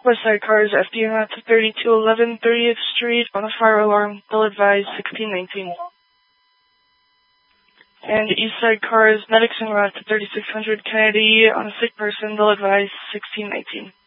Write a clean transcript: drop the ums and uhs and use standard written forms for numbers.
West Side cars FD en route to 3211 30th Street on a fire alarm. They'll advise 1619. And East Side cars medics en route to 3600 Kennedy on a sick person. They'll advise 1619.